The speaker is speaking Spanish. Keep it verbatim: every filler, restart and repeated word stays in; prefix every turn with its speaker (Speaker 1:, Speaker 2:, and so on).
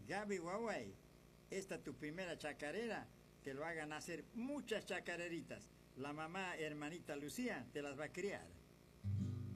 Speaker 1: Gaby Guaguay, esta tu primera chacarera, te lo hagan hacer muchas chacareritas. La mamá hermanita Lucía te las va a criar.